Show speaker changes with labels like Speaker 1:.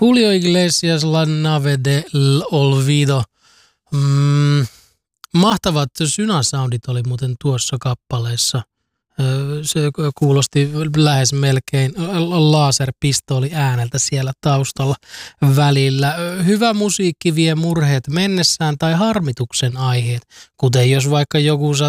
Speaker 1: Julio Iglesias, La Nave de Olvido. Mahtavat synasoundit oli muuten tuossa kappaleessa. Se kuulosti lähes melkein laserpistooli ääneltä siellä taustalla välillä. Hyvä musiikki vie murheet mennessään tai harmituksen aiheet, kuten jos vaikka joku